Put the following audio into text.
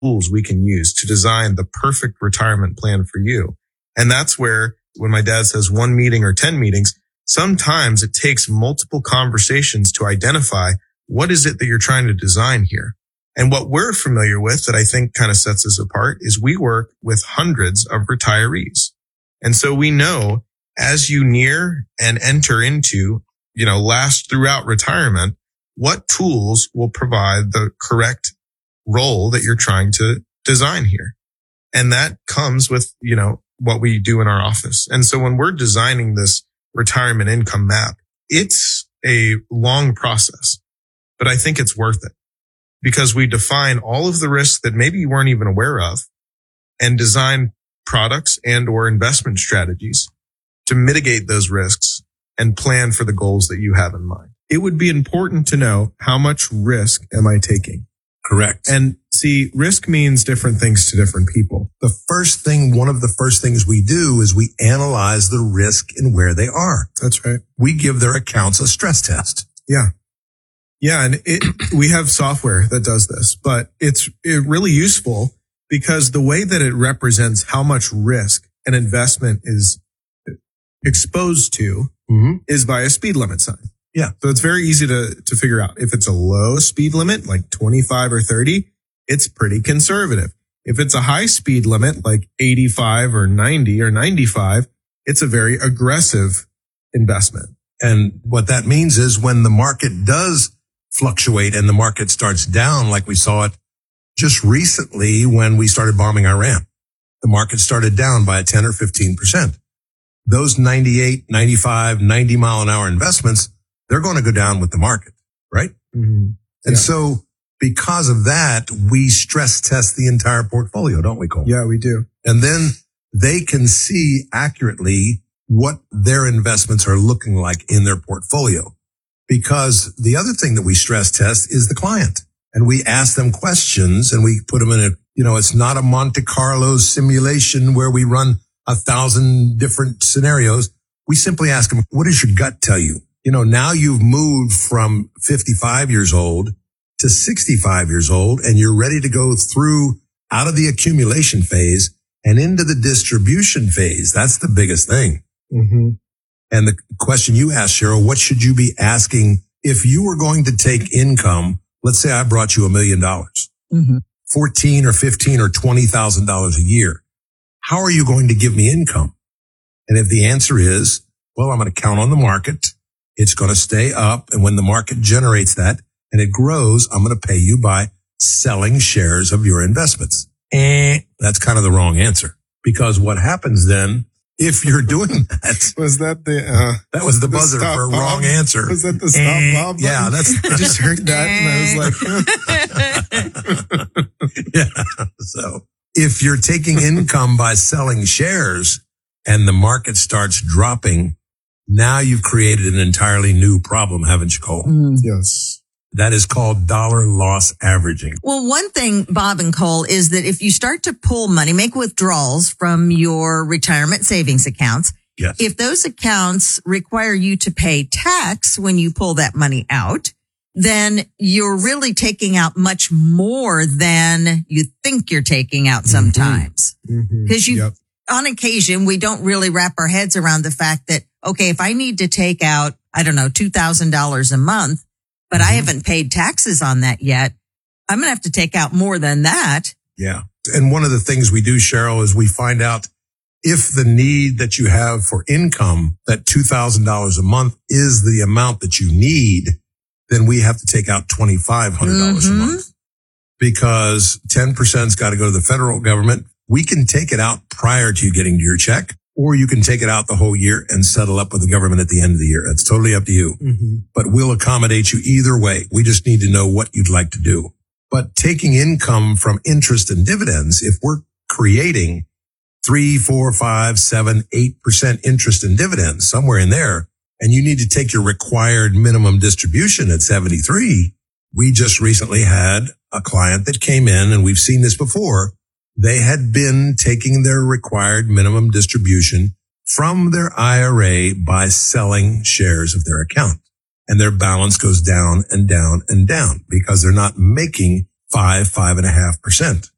tools we can use to design the perfect retirement plan for you. And that's where when my dad says 1 meeting or 10 meetings, sometimes it takes multiple conversations to identify what is it that you're trying to design here. And what we're familiar with that I think kind of sets us apart is we work with hundreds of retirees. And so we know as you near and enter into, last throughout retirement, what tools will provide the correct role that you're trying to design here. And that comes with, what we do in our office. And so when we're designing this retirement income map, it's a long process, but I think it's worth it because we define all of the risks that maybe you weren't even aware of and design products and or investment strategies to mitigate those risks and plan for the goals that you have in mind. It would be important to know how much risk am I taking? Correct. And see, risk means different things to different people. One of the first things we do is we analyze the risk and where they are. That's right. We give their accounts a stress test. Yeah. Yeah. And we have software that does this, but it's really useful because the way that it represents how much risk an investment is exposed to is by a speed limit sign. Yeah. So it's very easy to figure out. If it's a low speed limit, like 25 or 30, it's pretty conservative. If it's a high speed limit, like 85 or 90 or 95, it's a very aggressive investment. And what that means is when the market does fluctuate and the market starts down, like we saw it just recently when we started bombing Iran, the market started down by 10 or 15%. Those 98, 95, 90 mile an hour investments, they're going to go down with the market, right? Mm-hmm. And so because of that, we stress test the entire portfolio, don't we, Cole? Yeah, we do. And then they can see accurately what their investments are looking like in their portfolio. Because the other thing that we stress test is the client. And we ask them questions and we put them in it's not a Monte Carlo simulation where we run 1,000 different scenarios. We simply ask them, what does your gut tell you? Now you've moved from 55 years old to 65 years old and you're ready to go through out of the accumulation phase and into the distribution phase. That's the biggest thing. Mm-hmm. And the question you asked, Cheryl, what should you be asking if you were going to take income? Let's say I brought you $1 million, $14 or $15 or $20,000 a year. How are you going to give me income? And if the answer is, well, I'm going to count on the market. It's going to stay up. And when the market generates that and it grows, I'm going to pay you by selling shares of your investments. That's kind of the wrong answer, because what happens then, if you're doing that, was that that was the buzzer for a wrong answer. Was that the stop Bob button? Yeah, I just heard that and I was like, yeah. So if you're taking income by selling shares and the market starts dropping, now you've created an entirely new problem, haven't you, Cole? Yes. That is called dollar loss averaging. Well, one thing, Bob and Cole, is that if you start to pull money, make withdrawals from your retirement savings accounts, yes, if those accounts require you to pay tax when you pull that money out, then you're really taking out much more than you think you're taking out sometimes. Because on occasion, we don't really wrap our heads around the fact that, okay, if I need to take out, $2,000 a month, but I haven't paid taxes on that yet, I'm going to have to take out more than that. Yeah. And one of the things we do, Cheryl, is we find out if the need that you have for income, that $2,000 a month is the amount that you need, then we have to take out $2,500 a month, because 10%'s got to go to the federal government. We can take it out prior to you getting to your check, or you can take it out the whole year and settle up with the government at the end of the year. That's totally up to you. But we'll accommodate you either way. We just need to know what you'd like to do. But taking income from interest and dividends, if we're creating 3, 4, 5, 7, 8% interest and dividends, somewhere in there, and you need to take your required minimum distribution at 73, we just recently had a client that came in, and we've seen this before. They had been taking their required minimum distribution from their IRA by selling shares of their account. And their balance goes down and down and down because they're not making 5.5%.